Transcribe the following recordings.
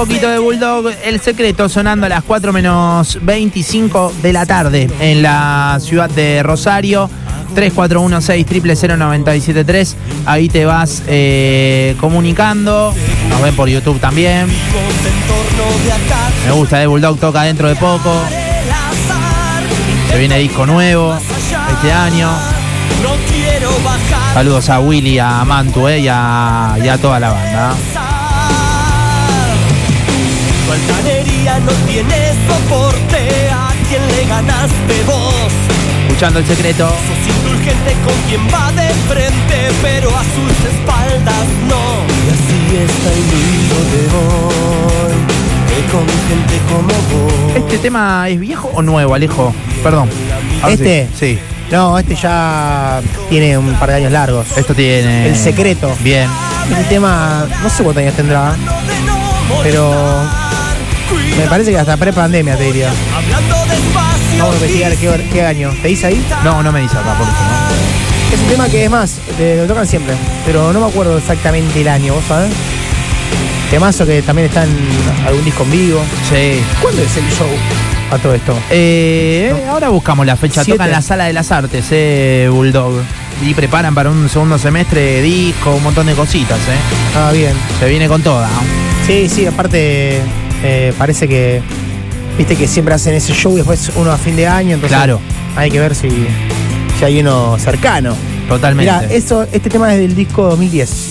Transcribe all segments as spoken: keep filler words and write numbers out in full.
poquito de Bulldog, El Secreto, sonando a las cuatro menos veinticinco de la tarde en la ciudad de Rosario. tres cuatro uno seis cero cero cero nueve siete tres. Ahí te vas eh, comunicando. Nos ven por YouTube también. Me gusta, eh, Bulldog toca dentro de poco. Se viene disco nuevo este año. Saludos a Willy, a Mantu eh, y, a, y a toda la banda. Tu altanería no tiene soporte. ¿A quién le ganaste vos? Escuchando El Secreto. Sos indulgente con quien va de frente, pero a sus espaldas no. Y así está el mundo de hoy, que con gente como vos. ¿Este tema es viejo o nuevo, Alejo? Perdón. Ahora ¿Este? Sí. No, este ya tiene un par de años largos. Esto tiene... El Secreto. Bien. Este tema, no sé cuántos años tendrá, pero me parece que hasta pre-pandemia te diría. Vamos a investigar qué, qué año. ¿Te dice ahí? No, no me dice acá por eso, ¿no? Es un tema que es más, te- lo tocan siempre, pero no me acuerdo exactamente el año, ¿vos sabés? Temazo que también está en algún disco en vivo. Sí. ¿Cuándo es el show a todo esto? Eh, No. Ahora buscamos la fecha. Siete. Tocan en la Sala de las Artes, eh, Bulldog. Y preparan para un segundo semestre disco, un montón de cositas, eh. Ah, bien. Se viene con toda. Sí, sí, aparte eh, parece que, viste que siempre hacen ese show y después uno a fin de año, entonces Claro. hay que ver si, si hay uno cercano. Totalmente. Mirá, eso, este tema es del disco dos mil diez.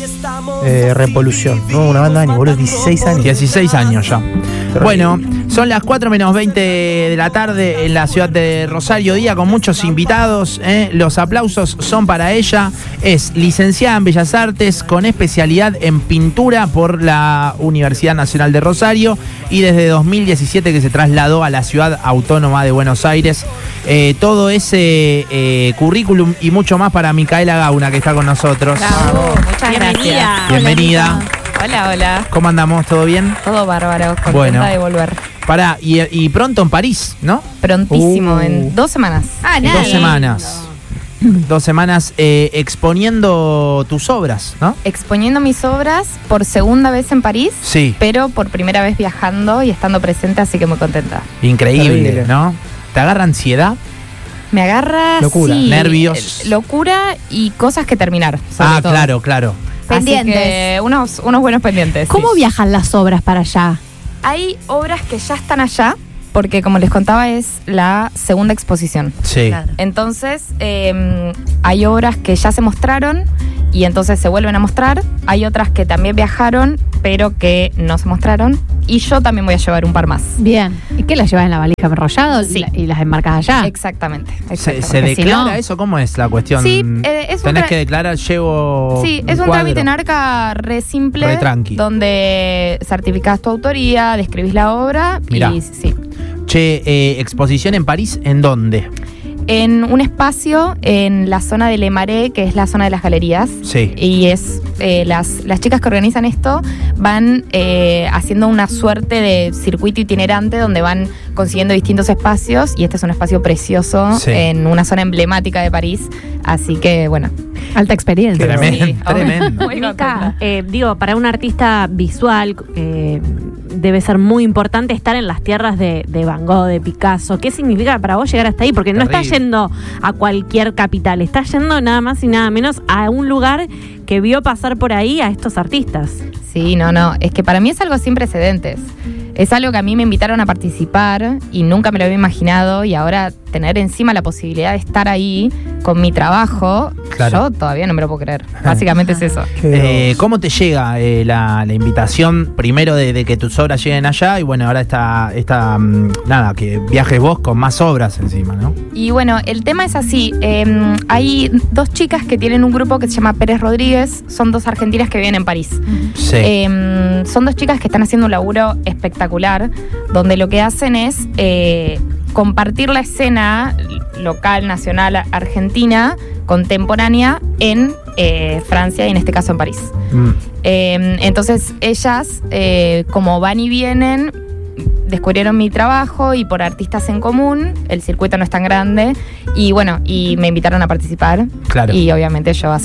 Eh, Revolución, ¿no? Una banda de años, boludo, dieciséis años. dieciséis años ya. Bueno, son las cuatro menos veinte de la tarde en la ciudad de Rosario, día con muchos invitados. ¿eh? Los aplausos son para ella. Es licenciada en Bellas Artes con especialidad en pintura por la Universidad Nacional de Rosario y desde dos mil diecisiete que se trasladó a la ciudad autónoma de Buenos Aires. Eh, todo ese eh, currículum y mucho más para Micaela Gauna, que está con nosotros. Bravo, muchas Bienvenida. gracias. Bienvenida. Hola, hola. ¿Cómo andamos? ¿Todo bien? Todo bárbaro, contenta Bueno. de volver. Pará, y, y pronto en París, ¿no? Prontísimo, Uh. en dos semanas. Ah, En nada. dos semanas. Dos semanas eh, exponiendo tus obras, ¿no? Exponiendo mis obras por segunda vez en París, Sí, pero por primera vez viajando y estando presente, así que muy contenta. increíble, Terrible. ¿no? ¿Te agarra ansiedad? Me agarra, Locura. sí, Nervios. eh, locura y cosas que terminar, sobre Ah, todo. claro, claro. Pendientes. Así que unos, unos buenos pendientes. ¿Cómo sí. viajan las obras para allá? Hay obras que ya están allá, porque como les contaba es la segunda exposición. Sí. Claro. Entonces, eh, hay obras que ya se mostraron y entonces se vuelven a mostrar. Hay otras que también viajaron, pero que no se mostraron. Y yo también voy a llevar un par más. Bien. ¿Y qué las llevas en la valija enrollado Sí. y, y las enmarcas allá? Exactamente. ¿Se, exactamente. se Porque si declara no- eso? ¿Cómo es la cuestión? Sí, eh, es un Tenés tra- que declarar, llevo Sí, es un cuadro. trámite en ARCA re simple, Re tranqui. donde certificás tu autoría, describís la obra Mirá. y sí. Che, eh, exposición en París, ¿en dónde? En un espacio en la zona de Le Marais, que es la zona de las galerías. Sí. Y es eh, las, las chicas que organizan esto van eh, haciendo una suerte de circuito itinerante donde van consiguiendo distintos espacios y este es un espacio precioso Sí. en una zona emblemática de París. Así que bueno. Alta experiencia. Tremendo, Sí, tremendo. Muy Mica, contenta. eh, digo, para un artista visual eh, debe ser muy importante estar en las tierras de, de Van Gogh, de Picasso. ¿Qué significa para vos llegar hasta ahí? Porque no estás Terrible. yendo a cualquier capital, estás yendo nada más y nada menos a un lugar que vio pasar por ahí a estos artistas. Sí, no, no. Es que para mí es algo sin precedentes. Es algo que a mí me invitaron a participar y nunca me lo había imaginado y ahora tener encima la posibilidad de estar ahí con mi trabajo, Claro. yo todavía no me lo puedo creer. Básicamente es eso. Qué Eh, groso. ¿Cómo te llega eh, la, la invitación primero de, de que tus obras lleguen allá y bueno, ahora está, esta, mm, nada, que viajes vos con más obras encima, ¿no? Y bueno, el tema es así. eh, hay dos chicas que tienen un grupo que se llama Pérez Rodríguez. Son dos argentinas que viven en París. Sí. Eh, son dos chicas que están haciendo un laburo espectacular, donde lo que hacen es eh, compartir la escena local, nacional, argentina, contemporánea en eh, Francia y en este caso en París. Mm. Eh, entonces ellas, eh, como van y vienen, descubrieron mi trabajo y por artistas en común, el circuito no es tan grande y bueno, y me invitaron a participar Claro. y obviamente yo acepté.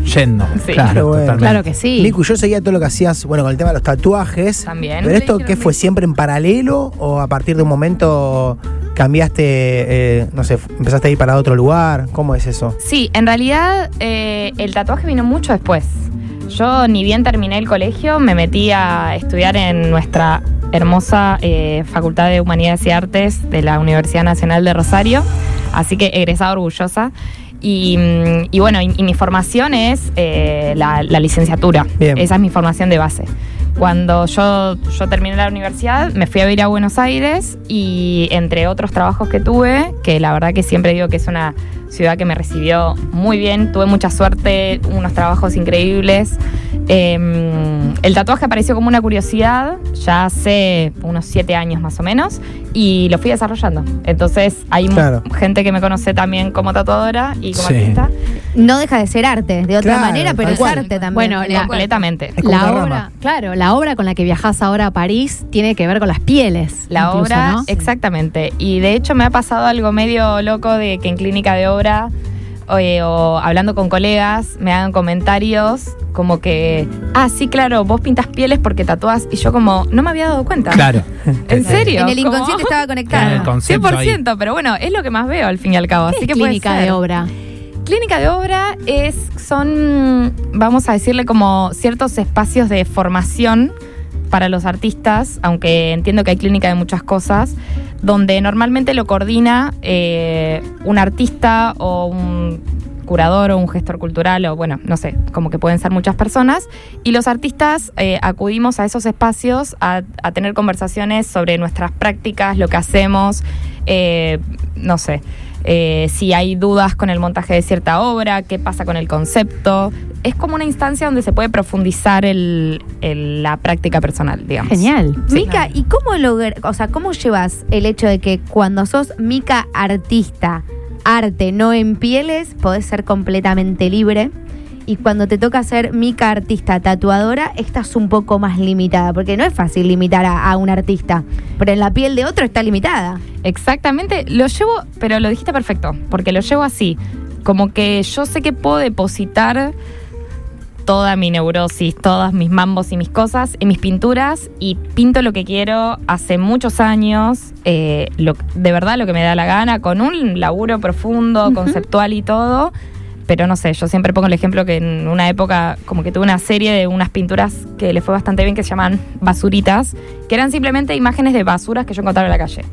yendo. Sí. Claro, Bueno. totalmente. Claro que sí. Miku, yo seguía todo lo que hacías, bueno, con el tema de los tatuajes. También. ¿Pero esto Le qué dijeron fue? que- ¿Siempre en paralelo o a partir de un momento cambiaste, eh, no sé, empezaste a ir para otro lugar? ¿Cómo es eso? Sí, en realidad eh, el tatuaje vino mucho después. Yo ni bien terminé el colegio, me metí a estudiar en nuestra hermosa eh, Facultad de Humanidades y Artes de la Universidad Nacional de Rosario, así que egresada orgullosa. Y, mm, y bueno, y, y mi formación es eh, la, la licenciatura. Bien. Esa es mi formación de base. Cuando yo, yo terminé la universidad, me fui a vivir a Buenos Aires y entre otros trabajos que tuve, que la verdad que siempre digo que es una ciudad que me recibió muy bien, tuve mucha suerte, unos trabajos increíbles. Eh, el tatuaje apareció como una curiosidad ya hace unos siete años más o menos y lo fui desarrollando. Entonces hay mu- Claro. gente que me conoce también como tatuadora y como Sí. artista. No deja de ser arte, de otra Claro, manera, pero tal es cual. arte también. Bueno, la- Completamente. Es como La una obra, rama. claro, la obra con la que viajás ahora a París tiene que ver con las pieles. La incluso, obra, ¿no? exactamente. Y de hecho me ha pasado algo medio loco de que en clínica de obra o, eh, o hablando con colegas me hagan comentarios como que, ah, sí, claro, vos pintas pieles porque tatuás. Y yo como, no me había dado cuenta. Claro. ¿En serio? En el Como- inconsciente estaba conectado. Claro, el concepto cien por ciento, pero bueno, es lo que más veo al fin y al cabo. ¿Qué Así es que puede clínica ser. de obra? Clínica de obra es, son, vamos a decirle, como ciertos espacios de formación para los artistas, aunque entiendo que hay clínica de muchas cosas, donde normalmente lo coordina eh, un artista o un curador o un gestor cultural o bueno, no sé, como que pueden ser muchas personas y los artistas eh, acudimos a esos espacios a, a tener conversaciones sobre nuestras prácticas, lo que hacemos, eh, no sé, eh, si hay dudas con el montaje de cierta obra, qué pasa con el concepto. Es como una instancia donde se puede profundizar el, el- la práctica personal, digamos. Genial. Mica, ¿y cómo lograr, o sea, cómo llevas el hecho de que cuando sos Mica artista, arte, no en pieles, podés ser completamente libre? Y cuando te toca ser Mica artista tatuadora, estás un poco más limitada, porque no es fácil limitar a, a un artista, pero en la piel de otro está limitada. Exactamente, lo llevo, pero lo dijiste perfecto, porque lo llevo así, como que yo sé que puedo depositar toda mi neurosis, todas mis mambos y mis cosas en mis pinturas y pinto lo que quiero hace muchos años, eh, lo- de verdad lo que me da la gana, con un laburo profundo, conceptual y todo, pero no sé, yo siempre pongo el ejemplo que en una época como que tuve una serie de unas pinturas que le fue bastante bien que se llaman basuritas, que eran simplemente imágenes de basuras que yo encontraba en la calle.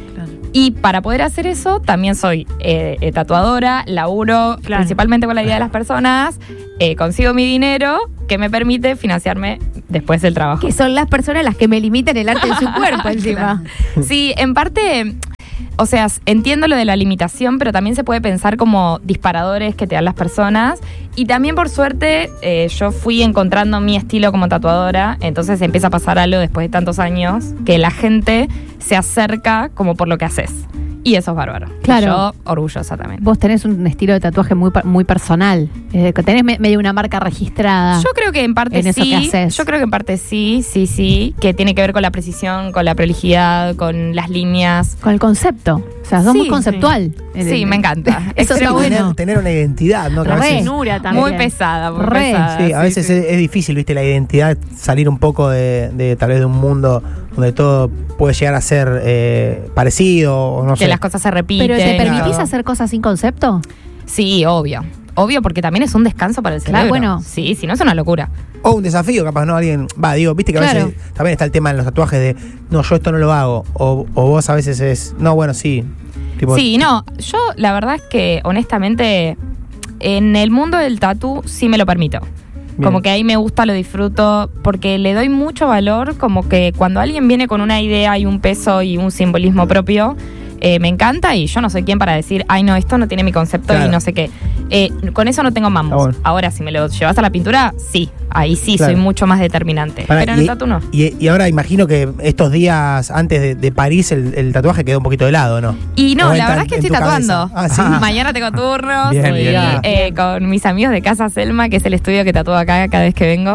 Y para poder hacer eso, también soy eh, eh, tatuadora, laburo Claro. principalmente con la vida de las personas, eh, consigo mi dinero que me permite financiarme después del trabajo. Que son las personas las que me limitan el arte en su cuerpo encima. Sí, en parte, o sea, entiendo lo de la limitación, pero también se puede pensar como disparadores que te dan las personas. Y también, por suerte, eh, yo fui encontrando mi estilo como tatuadora, entonces empieza a pasar algo después de tantos años, que la gente se acerca como por lo que haces. Y eso es bárbaro. Claro. Yo orgullosa también. Vos tenés un estilo de tatuaje muy, per- muy personal. Eh, tenés me- medio una marca registrada. Yo creo que en parte en eso sí. que haces. Yo creo que en parte sí, sí, sí. Que tiene que ver con la precisión, con la prolijidad, con las líneas. Con el concepto. O sea, sos Sí, muy conceptual. Sí, me encanta. Eso está Tener- bueno. Tener una identidad, ¿no? Que a Re. veces- Finura también. Muy pesada, muy Re. pesada. Sí, a veces sí. Es, es difícil, viste, la identidad, salir un poco de, de tal vez de un mundo donde todo puede llegar a ser eh, parecido o no Que sé. las cosas se repiten. Pero ¿te permitís Claro. hacer cosas sin concepto? Sí, obvio. Obvio, porque también es un descanso para el Claro, cerebro. bueno. Sí, si no es una locura. O un desafío, capaz, ¿no? Alguien, va, digo, viste que a Claro. veces también está el tema en los tatuajes de, no, yo esto no lo hago. O, o vos a veces es, no, bueno, sí. Tipo, Sí, no, yo la verdad es que honestamente en el mundo del tatu sí me lo permito. Bien. Como que ahí me gusta, lo disfruto, porque le doy mucho valor, como que cuando alguien viene con una idea y un peso y un simbolismo propio, eh, me encanta y yo no soy quien para decir, ay no, esto no tiene mi concepto Claro. y no sé qué. Eh, con eso no tengo mambos. Ah, bueno. Ahora, si me lo llevas a la pintura, sí, ahí sí Claro. soy mucho más determinante. Pará, pero en y, el tatu no. Y, y ahora imagino que estos días antes de, de París el, el tatuaje quedó un poquito de lado, ¿no? Y no, ¿O la está verdad es que en estoy tu tatuando. cabeza? Ah, ¿sí? Mañana tengo turnos Bien, y, bien. eh, con mis amigos de Casa Selma, que es el estudio que tatúo acá cada vez que vengo.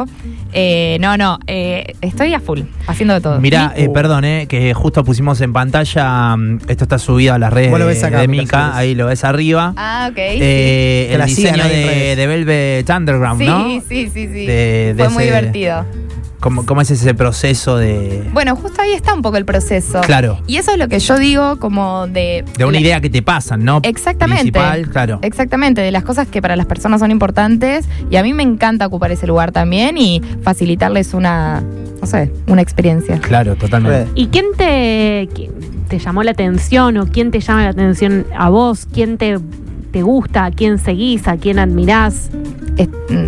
Eh, no, no, eh, estoy a full, haciendo de todo. Mirá, eh, perdón, eh, que justo pusimos en pantalla, mm, esto está subido a las redes Vos lo ves acá, de Mica, Mica, si querés. ahí lo ves arriba. Ah, ok. Eh, Que el la sigan diseño ahí en de, redes. de Velvet Underground, sí, ¿no? sí, sí, sí. De- de Fue muy ese- divertido. ¿Cómo, ¿Cómo es ese proceso de, Bueno, justo ahí está un poco el proceso. Claro. Y eso es lo que yo digo como de... de una la- idea que te pasan, ¿no? Exactamente. Principal, claro. Exactamente, de las cosas que para las personas son importantes y a mí me encanta ocupar ese lugar también y facilitarles una, no sé, una experiencia. Claro, totalmente. Re. ¿Y quién te, quién te llamó la atención o quién te llama la atención a vos? ¿Quién te, te gusta? ¿A quién seguís? ¿A quién admirás? Es-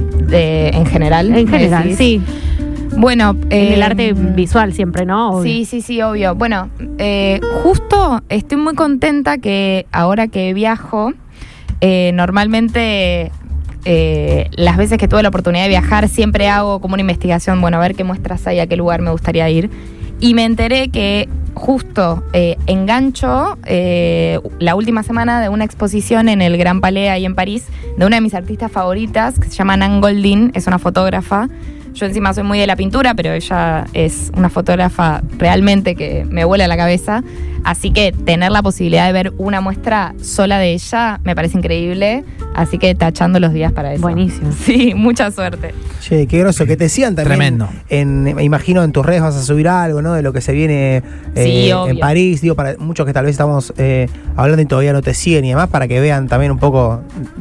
de- en general. En ¿me general, decís? sí. Bueno, En eh, el arte visual siempre, ¿no? Obvio. Sí, sí, sí, obvio. Bueno, eh, justo estoy muy contenta que ahora que viajo, eh, normalmente eh, las veces que tuve la oportunidad de viajar siempre hago como una investigación, bueno, a ver qué muestras hay, a qué lugar me gustaría ir. Y me enteré que justo eh, engancho eh, la última semana de una exposición en el Gran Palais ahí en París de una de mis artistas favoritas que se llama Nan Goldin, es una fotógrafa. Yo encima soy muy de la pintura, pero ella es una fotógrafa realmente que me vuela la cabeza. Así que tener la posibilidad de ver una muestra sola de ella me parece increíble. Así que tachando los días para eso. Buenísimo. Sí, mucha suerte. Che, qué groso. Que te sigan también. Tremendo. En, me imagino en tus redes vas a subir algo, ¿no? De lo que se viene eh, Sí, obvio. en París. Digo, para muchos que tal vez estamos eh, hablando y todavía no te siguen y demás, para que vean también un poco,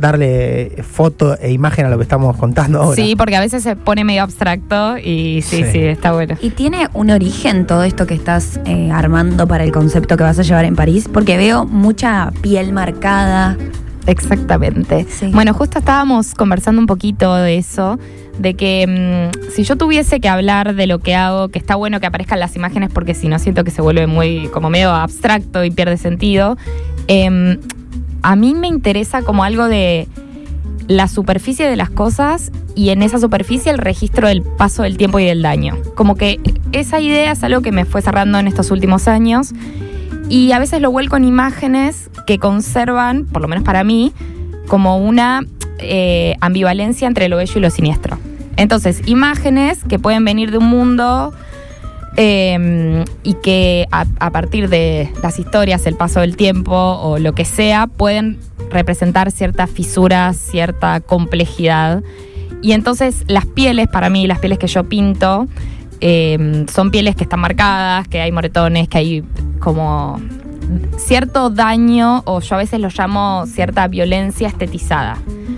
darle foto e imagen a lo que estamos contando ahora. Sí, porque a veces se pone medio abstracto y sí, Sí. sí, está bueno. ¿Y tiene un origen todo esto que estás eh, armando para el concepto que vas a llevar en París? Porque veo mucha piel marcada. Exactamente. Sí. Bueno, justo estábamos conversando un poquito de eso, de que mm, si yo tuviese que hablar de lo que hago, que está bueno que aparezcan las imágenes porque si no siento que se vuelve muy como medio abstracto y pierde sentido, eh, a mí me interesa como algo de la superficie de las cosas y en esa superficie el registro del paso del tiempo y del daño. Como que esa idea es algo que me fue cerrando en estos últimos años. Y a veces lo vuelco en imágenes que conservan, por lo menos para mí, como una eh, ambivalencia entre lo bello y lo siniestro. Entonces, imágenes que pueden venir de un mundo eh, y que a, a partir de las historias, el paso del tiempo o lo que sea, pueden representar ciertas fisuras, cierta complejidad. Y entonces las pieles, para mí, las pieles que yo pinto, eh, son pieles que están marcadas, que hay moretones, que hay como cierto daño, o yo a veces lo llamo cierta violencia estetizada,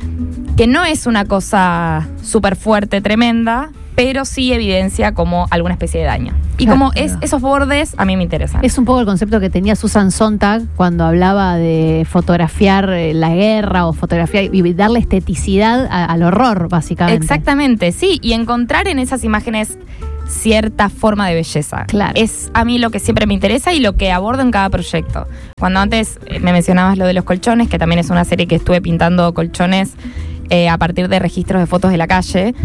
que no es una cosa súper fuerte, tremenda, pero sí evidencia como alguna especie de daño. Y Claro. como es, esos bordes a mí me interesan. Es un poco el concepto que tenía Susan Sontag cuando hablaba de fotografiar eh, la guerra o fotografiar y darle esteticidad a- al horror, básicamente. Exactamente, sí, y encontrar en esas imágenes cierta forma de belleza. Claro. Es a mí lo que siempre me interesa y lo que abordo en cada proyecto. Cuando antes eh, me mencionabas lo de los colchones, que también es una serie que estuve pintando colchones eh, a partir de registros de fotos de la calle,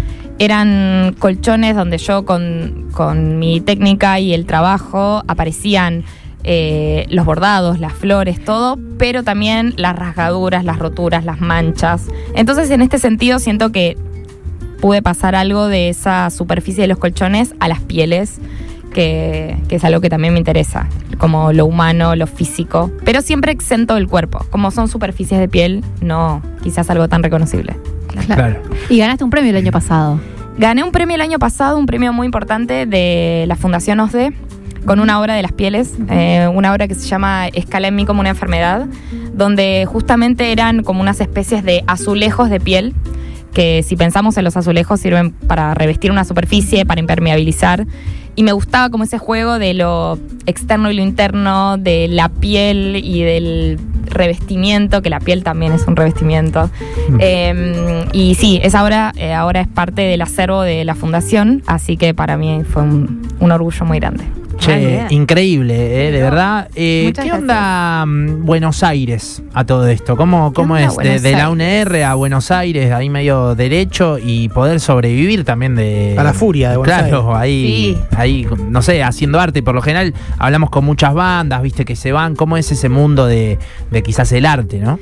eran colchones donde yo con, con mi técnica y el trabajo aparecían eh, los bordados, las flores, todo, pero también las rasgaduras, las roturas, las manchas. Entonces, en este sentido, siento que pude pasar algo de esa superficie de los colchones a las pieles, que, que es algo que también me interesa, como lo humano, lo físico, pero siempre exento del cuerpo. Como son superficies de piel, no quizás algo tan reconocible. Claro. Y ganaste un premio el año pasado. Gané un premio el año pasado, un premio muy importante de la Fundación OSDE, con una obra de las pieles, eh, una obra que se llama Escala en mí como una enfermedad, donde justamente eran como unas especies de azulejos de piel, que si pensamos en los azulejos sirven para revestir una superficie, para impermeabilizar. Y me gustaba como ese juego de lo externo y lo interno, de la piel y del revestimiento, que la piel también es un revestimiento. Mm. Eh, y sí, esa obra eh, ahora es parte del acervo de la fundación, así que para mí fue un, un orgullo muy grande. Che, bien. increíble, eh, de verdad. Eh, Muchas ¿Qué gracias. onda mm, Buenos Aires a todo esto? ¿Cómo, cómo onda es de, Buenos de la Aires? U N R a Buenos Aires, ahí medio derecho, y poder sobrevivir también de... A la furia de Buenos Claro, ahí, Sí. ahí, no sé, haciendo arte. Por lo general hablamos con muchas bandas, viste, que se van. ¿Cómo es ese mundo de, de quizás el arte, no?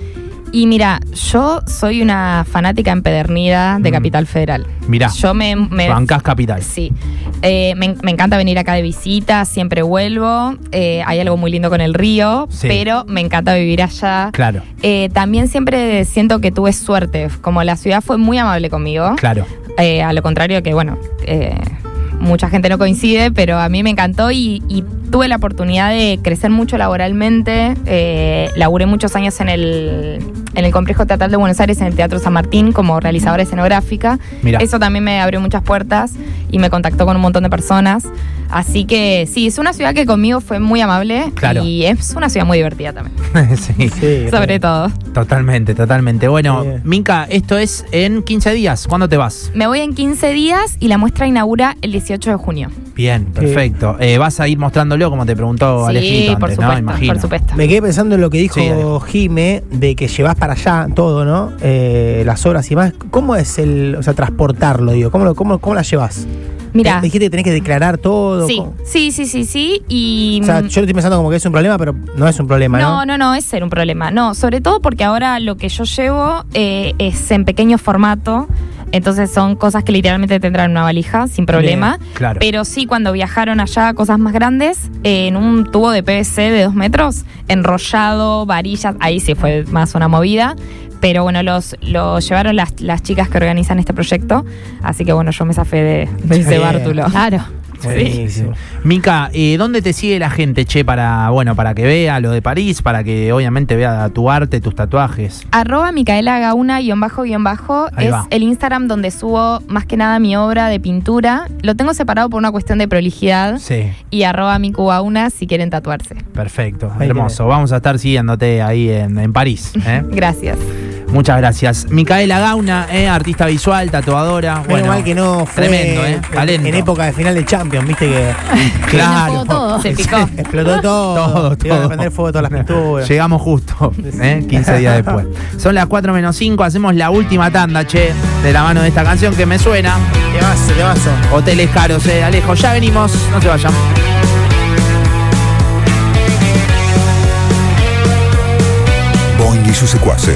Y mira, yo soy una fanática empedernida de Mm. Capital Federal. Mirá, Yo me... me bancás Capital. Sí. Eh, me, me encanta venir acá de visita, siempre vuelvo. Eh, hay algo muy lindo con el río, Sí. pero me encanta vivir allá. Claro, Eh, también siempre siento que tuve suerte, como la ciudad fue muy amable conmigo. claro. Eh, a lo contrario que, bueno, eh, mucha gente no coincide, pero a mí me encantó y, y tuve la oportunidad de crecer mucho laboralmente. Eh, laburé muchos años en el, en el Complejo Teatral de Buenos Aires, en el Teatro San Martín, como realizadora escenográfica. Mirá. Eso también me abrió muchas puertas y me contactó con un montón de personas. Así que sí, es una ciudad que conmigo fue muy amable. Claro. Y es una ciudad muy divertida también, Sí, Sí, sobre todo. totalmente, totalmente. Bueno, Bien. Mica, esto es en quince días. ¿Cuándo te vas? Me voy en quince días y la muestra inaugura el dieciocho de junio. Bien, perfecto. Eh, vas a ir mostrándolo como te preguntó Sí, Alejito por antes, ¿no? supuesto, Imagino. por supuesto. Me quedé pensando en lo que dijo Sí, dale. Jime, de que llevas para allá todo, ¿no? Eh, las obras y más. ¿Cómo es el, o sea, transportarlo, digo? ¿Cómo, lo- cómo, cómo las llevas? Mira, Me dijiste que tenés que declarar todo. sí, ¿cómo? sí, sí, sí, sí. Y O sea, yo lo estoy pensando como que es un problema, pero no es un problema, ¿no? no, no, no, es ser un problema. No, sobre todo porque ahora lo que yo llevo eh, es en pequeño formato. Entonces son cosas que literalmente tendrán en una valija, sin problema. Bien, claro. Pero sí, cuando viajaron allá, cosas más grandes, eh, en un tubo de P V C de dos metros, enrollado, varillas, ahí sí fue más una movida. Pero bueno, los, los llevaron las, las chicas que organizan este proyecto. Así que bueno, yo me zafé de, de ese Bien. bártulo. Claro. Buenísimo. Mica, eh, ¿dónde te sigue la gente, che, para, bueno, para que vea lo de París, para que obviamente vea tu arte, tus tatuajes? Arroba Micaela Gauna guión bajo guión bajo Ahí es va. el Instagram donde subo más que nada mi obra de pintura. Lo tengo separado por una cuestión de prolijidad. Sí, Y arroba Miku Gauna si quieren tatuarse. perfecto, Ahí hermoso. Vamos a estar siguiéndote ahí en, en París. ¿eh? Gracias. Muchas gracias. Micaela Gauna, eh, artista visual, tatuadora. Menos Bueno, mal que no fue tremendo, ¿eh? en- Talento. en época de final de Champions, viste que Claro. todo. Se picó. explotó todo. Todo, Se iban a todo. prender fuego todas las pinturas. Llegamos justo, ¿eh? quince días después. Son las cuatro menos cinco, hacemos la última tanda, che, de la mano de esta canción que me suena. Te vaso, te vaso. Hoteles caros, eh, Alejo. Ya venimos, no se vayan. Boing y sus secuaces.